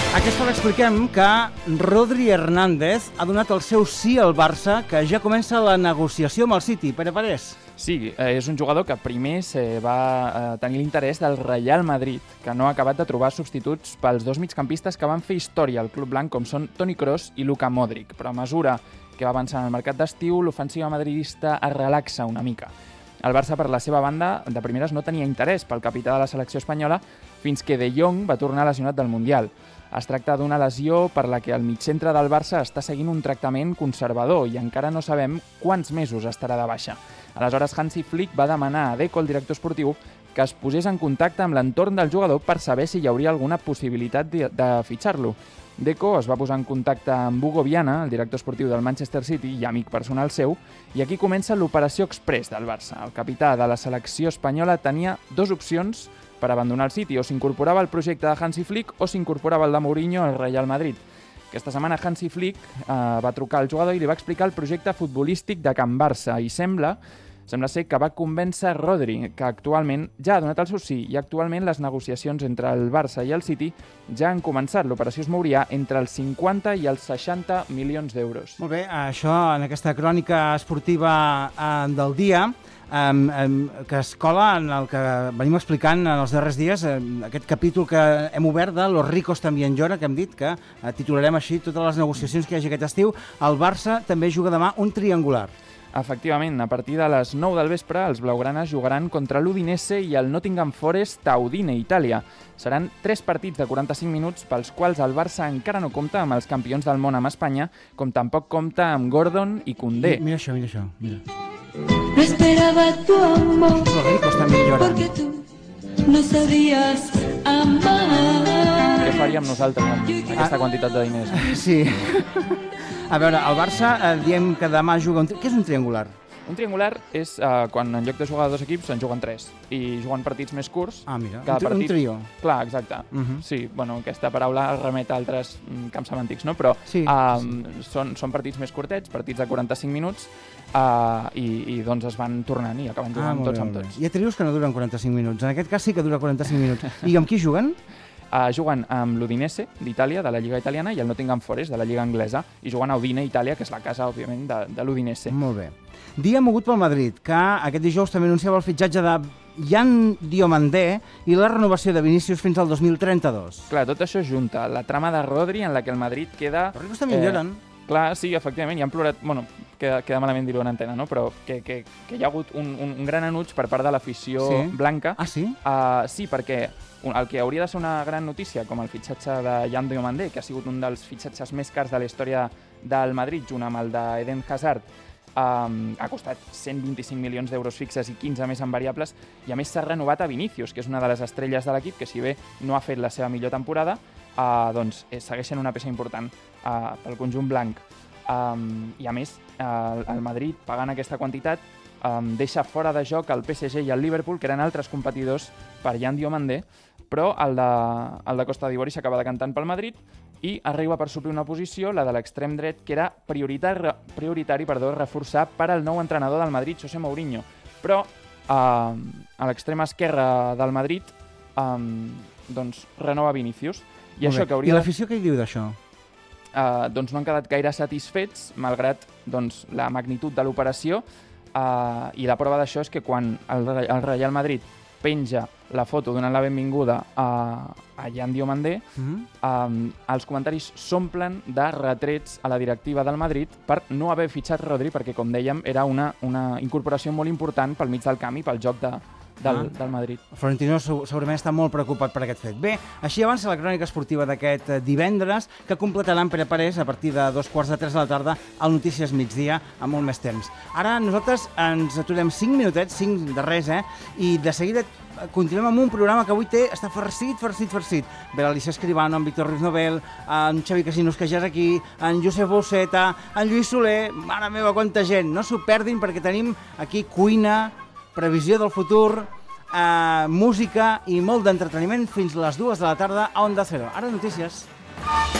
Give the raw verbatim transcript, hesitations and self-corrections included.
Aquesta hora expliquem que Rodri Hernández ha donat el seu sí al Barça, que ja comença la negociació amb el City. Pere Parés. Sí, és un jugador que primer va tenir l'interès del Real Madrid, que no ha acabat de trobar substituts pels dos migcampistes que van fer història al club blanc, com són Toni Kroos i Luka Modric. Però a mesura que va avançant el mercat d'estiu, l'ofensiva madridista es relaxa una mica. El Barça, per la seva banda, de primeres no tenia interès pel capità de la selecció espanyola fins que De Jong va tornar lesionat del Mundial. Es tracta d'una lesió per la que el migcentre del Barça està seguint un tractament conservador i encara no sabem quants mesos estarà de baixa. Aleshores, Hansi Flick va demanar a Deco, el director esportiu, que es posés en contacte amb l'entorn del jugador per saber si hi hauria alguna possibilitat de, de fitxar-lo. Deco es va posar en contacte amb Hugo Viana, el director esportiu del Manchester City i amic personal seu, i aquí comença l'operació express del Barça. El capità de la selecció espanyola tenia dues opcions per abandonar el City, o s'incorporava al projecte de Hansi Flick o s'incorporava el de Mourinho al Real Madrid. Aquesta setmana Hansi Flick eh, va trucar al jugador i li va explicar el projecte futbolístic de Can Barça i sembla, sembla ser que va convèncer Rodri, que actualment ja ha donat el seu sí i actualment les negociacions entre el Barça i el City ja han començat. L'operació es mouria entre els cinquanta i els seixanta milions d'euros. Molt bé, això en aquesta crònica esportiva eh, del dia, Um, um, que es cola en el que venim explicant en els darrers dies, um, aquest capítol que hem obert de Los ricos también lloran, que hem dit que uh, titularem així totes les negociacions que hi hagi aquest estiu. El Barça també juga demà un triangular. Efectivament, a partir de les nou del vespre, els blaugranes jugaran contra l'Udinese i el Nottingham Forest a Udine, Itàlia. Seran tres partits de quaranta-cinc minuts pels quals el Barça encara no compta amb els campions del món amb Espanya, com tampoc compta amb Gordon i Koundé. Mira això, mira això, mira. No esperaba tu amor, Los ricos también lloran. porque tú no sabías amar. Què faríem nosaltres amb aquesta quantitat de diners? Sí. A veure, el Barça eh, diem que demà juga un... Què és un triangular? Un triangular és uh, quan en lloc de jugar dos equips en juguen tres i juguen partits més curts. Ah, mira, Cada un, tri partit... un trio. Clar, exacte. Uh -huh. Sí, bueno, aquesta paraula remet a altres mm, camps semàntics, no? Però sí, um, sí. Són, són partits més curtets, partits de quaranta-cinc minuts, uh, i, i doncs es van tornant i acaben jugant ah, tots bé, amb tots. Hi ha trios que no duren quaranta-cinc minuts. En aquest cas sí que dura quaranta-cinc minuts. I amb qui juguen? Uh, juguen amb l'Udinese d'Itàlia, de la Lliga Italiana, i el Nottingham Forest, de la Lliga Anglesa, i juguen a Udine, Itàlia, que és la casa, òbviament, de, de l'Udinese. Molt bé. Dia mogut pel Madrid, que aquest dijous també anunciava el fitxatge de Yan Diomandé i la renovació de Vinícius fins al dos mil trenta-dos. Clar, tot això junta la trama de Rodri en la que el Madrid queda... Los ricos també eh, lloren. Clar, sí, efectivament, hi han plorat... Bueno, queda, queda malament dir-ho en antena, no? Però que, que, que hi ha hagut un, un, un gran enuig per part de l'afició sí. blanca. Ah, sí? Uh, sí, perquè el que hauria de ser una gran notícia, com el fitxatge de Yan Diomandé, que ha sigut un dels fitxatges més cars de la història del Madrid, junt amb el d'Eden Hazard, Um, ha costat cent vint-i-cinc milions d'euros fixes i quinze més en variables, i a més s'ha renovat a Vinícius, que és una de les estrelles de l'equip, que si bé no ha fet la seva millor temporada, uh, doncs eh, segueix sent una peça important uh, pel conjunt blanc. Um, I a més, uh, el Madrid, pagant aquesta quantitat, um, deixa fora de joc el P S G i el Liverpool, que eren altres competidors per Yan Diomandé, però el de, el de Costa d'Ivori s'acaba decantant pel Madrid i arriba per suplir una posició, la de l'extrem dret, que era prioritari, prioritari perdó, reforçar per al nou entrenador del Madrid, José Mourinho. Però eh, a l'extrema esquerra del Madrid eh, doncs, renova Vinícius. I, això que hauria... I l'afició què hi diu d'això? Eh, doncs no han quedat gaire satisfets, malgrat doncs, la magnitud de l'operació, eh, i la prova d'això és que quan el, el Real Madrid penja la foto donant la benvinguda a, a Yan Diomandé, mm-hmm. um, els comentaris s'omplen de retrets a la directiva del Madrid per no haver fitxat Rodri, perquè, com dèiem, era una, una incorporació molt important pel mig del camp i pel joc de, del, ah. del Madrid. Florentino segurament està molt preocupat per aquest fet. Bé, així avança la crònica esportiva d'aquest divendres, que completaran Pere Parés a partir de dos quarts de tres de la tarda al Notícies Migdia, amb molt més temps. Ara nosaltres ens aturem cinc minutets, cinc de res, eh? I de seguida continuem amb un programa que avui té, està farcit, farcit, farcit. Ve l'Alicia Escribano, en Víctor Ruiz Nobel, en Xavi Casinos, que ja és aquí, en Josep Bolseta, en Lluís Soler, mare meva, quanta gent. No s'ho perdin perquè tenim aquí cuina, previsió del futur, eh, música i molt d'entreteniment fins les dues de la tarda a Onda Cero. Ara notícies.